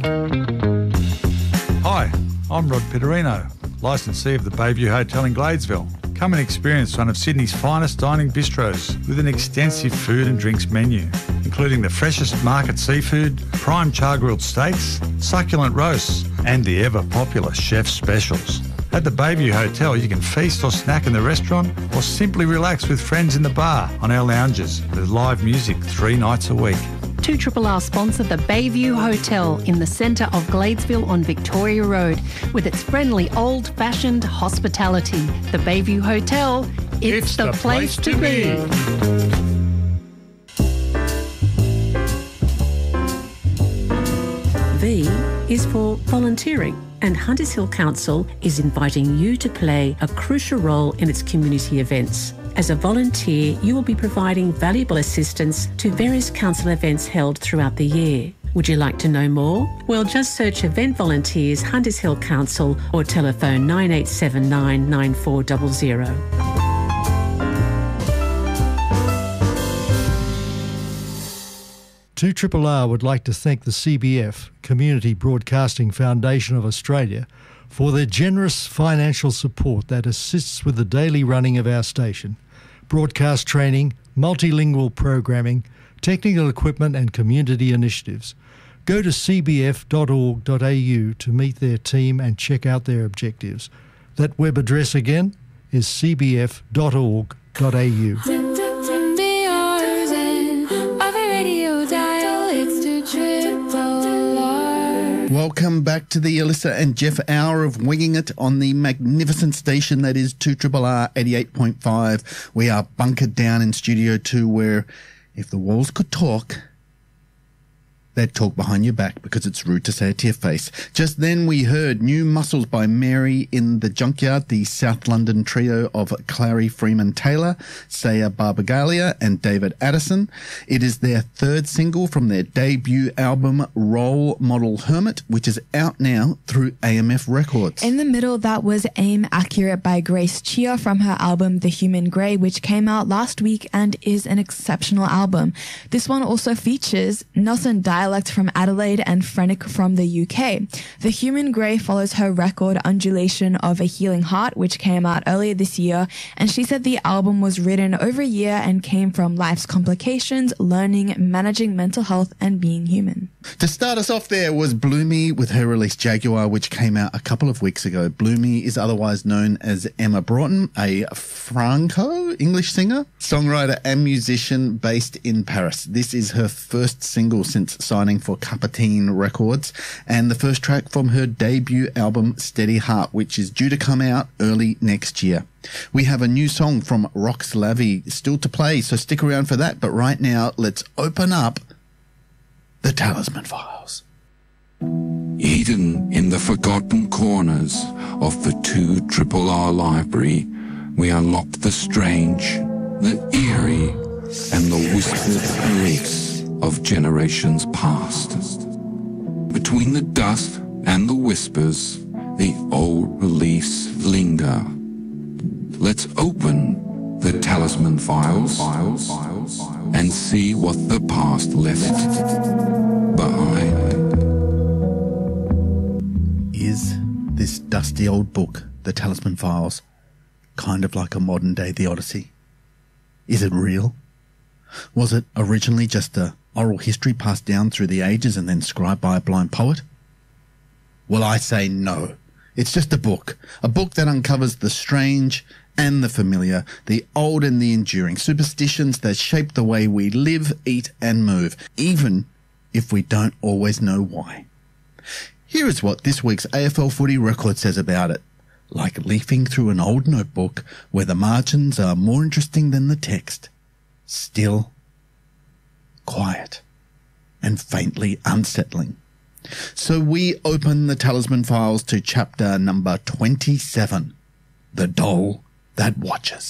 Hi, I'm Rod Pitterino, licensee of the Bayview Hotel in Gladesville. Come and experience one of Sydney's finest dining bistros with an extensive food and drinks menu, including the freshest market seafood, prime char-grilled steaks, succulent roasts, and the ever-popular chef's specials. At the Bayview Hotel, you can feast or snack in the restaurant or simply relax with friends in the bar on our lounges with live music 3 nights a week. 2RRR sponsor the Bayview Hotel in the centre of Gladesville on Victoria Road with its friendly old-fashioned hospitality. The Bayview Hotel, it's the place to be. V is for volunteering, and Hunters Hill Council is inviting you to play a crucial role in its community events. As a volunteer, you will be providing valuable assistance to various council events held throughout the year. Would you like to know more? Well, just search Event Volunteers Hunters Hill Council or telephone 9879 9400. 2RRR would like to thank the CBF, Community Broadcasting Foundation of Australia, for their generous financial support that assists with the daily running of our station, broadcast training, multilingual programming, technical equipment and community initiatives. Go to cbf.org.au to meet their team and check out their objectives. That web address again is cbf.org.au. Welcome back to the Alyssa and Jeff hour of Winging It on the magnificent station that is 2RRR 88.5. We are bunkered down in Studio 2 where if the walls could talk, they'd talk behind your back because it's rude to say it to your face. Just then we heard New Muscles by Mary in the Junkyard, the South London trio of Clary Freeman Taylor, Saya Barbagalia and David Addison. It is their third single from their debut album Role Model Hermit, which is out now through AMF Records. In the middle, that was Aim Accurate by Grace Chia from her album The Human Grey, which came out last week and is an exceptional album. This one also features Nelson Dialect from Adelaide and Frenick from the UK. The Human Grey follows her record Undulation of a Healing Heart, which came out earlier this year, and she said the album was written over a year and came from life's complications, learning, managing mental health, and being human. To start us off there was Bloomy with her release Jaguar, which came out a couple of weeks ago. Bloomy is otherwise known as Emma Broughton, a Franco-English singer, songwriter and musician based in Paris. This is her first single since signing for Capitine Records and the first track from her debut album Steady Heart, which is due to come out early next year. We have a new song from Rox Lavy still to play, so stick around for that. But right now, let's open up the Talisman Files. Hidden in the forgotten corners of the 2RRR library, we unlocked the strange, the eerie, and the whispered beliefs of generations past. Between the dust and the whispers, the old beliefs linger. Let's open the Talisman Files and see what the past left behind. Is this dusty old book, The Talisman Files, kind of like a modern day The Odyssey? Is it real? Was it originally just a oral history passed down through the ages and then scribed by a blind poet? Well, I say no. It's just a book that uncovers the strange and the familiar, the old and the enduring, superstitions that shape the way we live, eat and move, even if we don't always know why. Here is what this week's AFL Footy Record says about it. Like leafing through an old notebook where the margins are more interesting than the text. Still, quiet, and faintly unsettling. So we open the Talisman Files to chapter number 27, The Doll That Watches.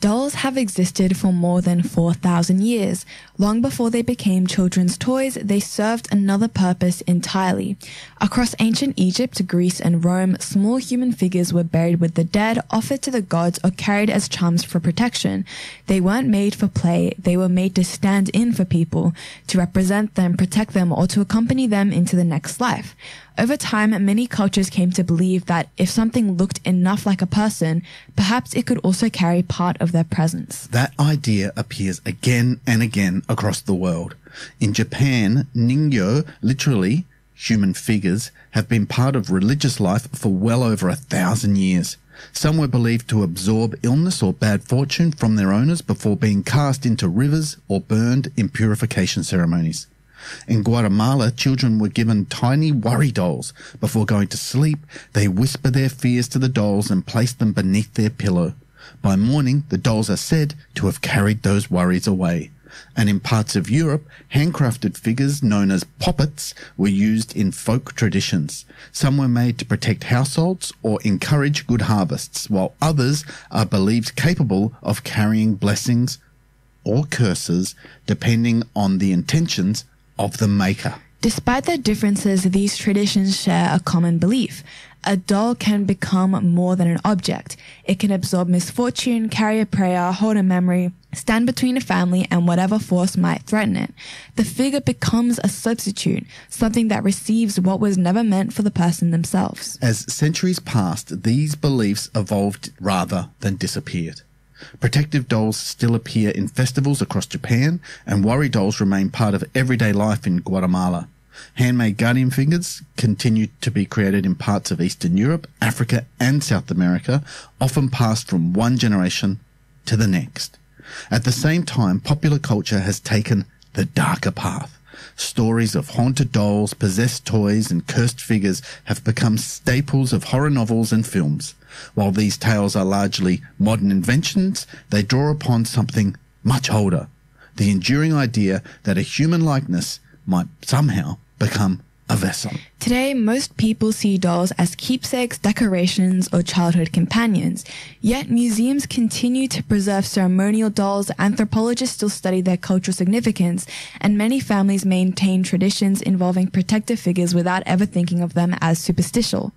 Dolls have existed for more than 4,000 years. Long before they became children's toys, they served another purpose entirely. Across ancient Egypt, Greece, and Rome, small human figures were buried with the dead, offered to the gods, or carried as charms for protection. They weren't made for play, they were made to stand in for people, to represent them, protect them, or to accompany them into the next life. Over time, many cultures came to believe that if something looked enough like a person, perhaps it could also carry part of their presence. That idea appears again and again across the world. In Japan, ningyo, literally human figures, have been part of religious life for well over 1,000 years. Some were believed to absorb illness or bad fortune from their owners before being cast into rivers or burned in purification ceremonies. In Guatemala, children were given tiny worry dolls. Before going to sleep, they whisper their fears to the dolls and place them beneath their pillow. By morning, the dolls are said to have carried those worries away. And in parts of Europe, handcrafted figures known as poppets were used in folk traditions. Some were made to protect households or encourage good harvests, while others are believed capable of carrying blessings or curses, depending on the intentions of the maker. Despite their differences, these traditions share a common belief. A doll can become more than an object. It can absorb misfortune, carry a prayer, hold a memory, stand between a family and whatever force might threaten it. The figure becomes a substitute, something that receives what was never meant for the person themselves. As centuries passed, these beliefs evolved rather than disappeared. Protective dolls still appear in festivals across Japan, and worry dolls remain part of everyday life in Guatemala. Handmade guardian figures continue to be created in parts of Eastern Europe, Africa, and South America, often passed from one generation to the next. At the same time, popular culture has taken the darker path. Stories of haunted dolls, possessed toys, and cursed figures have become staples of horror novels and films. While these tales are largely modern inventions, they draw upon something much older, the enduring idea that a human likeness might somehow become a vessel. Today, most people see dolls as keepsakes, decorations, or childhood companions. Yet museums continue to preserve ceremonial dolls, anthropologists still study their cultural significance, and many families maintain traditions involving protective figures without ever thinking of them as superstition.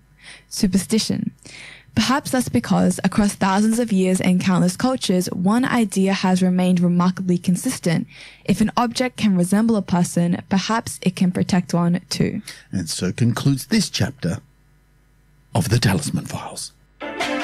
Perhaps that's because, across thousands of years and countless cultures, one idea has remained remarkably consistent. If an object can resemble a person, perhaps it can protect one too. And so concludes this chapter of the Talisman Files.